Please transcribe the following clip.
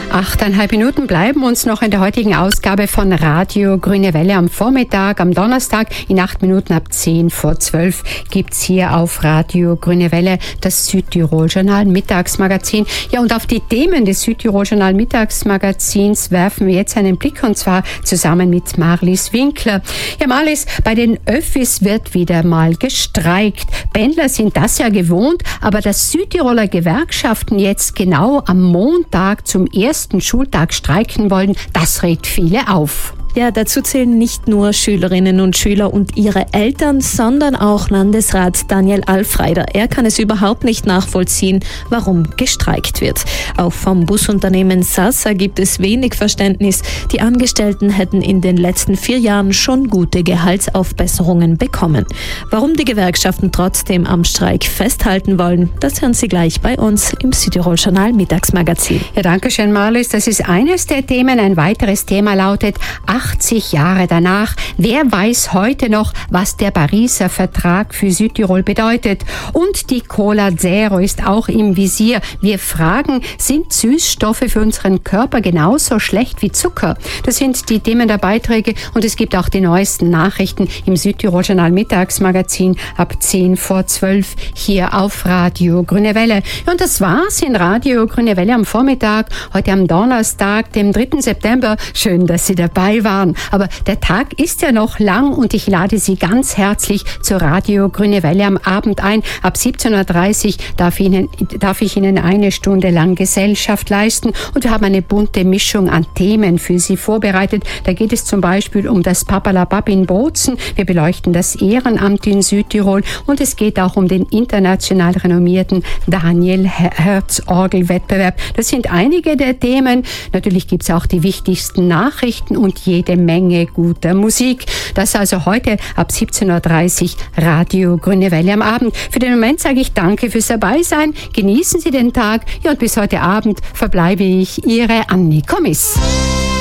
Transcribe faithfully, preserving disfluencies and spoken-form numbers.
Achteinhalb Minuten bleiben uns noch in der heutigen Ausgabe von Radio Grüne Welle am Vormittag, am Donnerstag. In acht Minuten ab zehn vor zwölf gibt's hier auf Radio Grüne Welle das Südtirol-Journal Mittagsmagazin. Ja, und auf die Themen des Südtirol-Journal Mittagsmagazins werfen wir jetzt einen Blick, und zwar zusammen mit Marlies Winkler. Ja, Marlies, bei den Öffis wird wieder mal gestreikt. Pendler sind das ja gewohnt, aber dass Südtiroler Gewerkschaften jetzt genau am Montag zum ersten Schultag streiken wollen, das regt viele auf. Ja, dazu zählen nicht nur Schülerinnen und Schüler und ihre Eltern, sondern auch Landesrat Daniel Alfreider. Er kann es überhaupt nicht nachvollziehen, warum gestreikt wird. Auch vom Busunternehmen Sasa gibt es wenig Verständnis. Die Angestellten hätten in den letzten vier Jahren schon gute Gehaltsaufbesserungen bekommen. Warum die Gewerkschaften trotzdem am Streik festhalten wollen, das hören Sie gleich bei uns im Südtirol-Journal Mittagsmagazin. Ja, danke schön, Marlies. Das ist eines der Themen. Ein weiteres Thema lautet achtzig Jahre danach. Wer weiß heute noch, was der Pariser Vertrag für Südtirol bedeutet? Und die Cola Zero ist auch im Visier. Wir fragen, sind Süßstoffe für unseren Körper genauso schlecht wie Zucker? Das sind die Themen der Beiträge, und es gibt auch die neuesten Nachrichten im Südtirol-Journal Mittagsmagazin ab zehn vor zwölf hier auf Radio Grüne Welle. Und das war's in Radio Grüne Welle am Vormittag, heute am Donnerstag, dem dritten September. Schön, dass Sie dabei waren. Aber der Tag ist ja noch lang, und ich lade Sie ganz herzlich zur Radio Grüne Welle am Abend ein. Ab siebzehn Uhr dreißig darf, Ihnen, darf ich Ihnen eine Stunde lang Gesellschaft leisten, und wir haben eine bunte Mischung an Themen für Sie vorbereitet. Da geht es zum Beispiel um das Papalapap in Bozen. Wir beleuchten das Ehrenamt in Südtirol, und es geht auch um den international renommierten Daniel Herz Orgelwettbewerb. Das sind einige der Themen. Natürlich gibt es auch die wichtigsten Nachrichten und jede Menge guter Musik. Das also heute ab siebzehn Uhr dreißig Radio Grüne Welle am Abend. Für den Moment sage ich danke fürs Dabeisein. Genießen Sie den Tag. Ja, und bis heute Abend verbleibe ich Ihre Anni Kommiss.